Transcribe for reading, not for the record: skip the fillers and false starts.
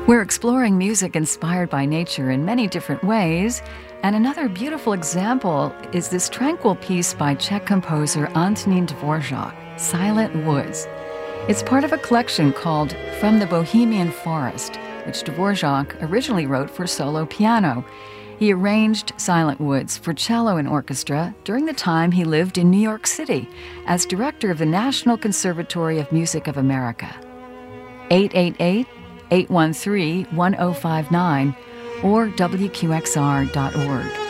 We're exploring music inspired by nature in many different ways, and another beautiful example is this tranquil piece by Czech composer Antonín Dvořák, Silent Woods. It's part of a collection called From the Bohemian Forest, which Dvořák originally wrote for solo piano. He arranged Silent Woods for cello and orchestra during the time he lived in New York City as director of the National Conservatory of Music of America. 888-813-1059 or WQXR.org.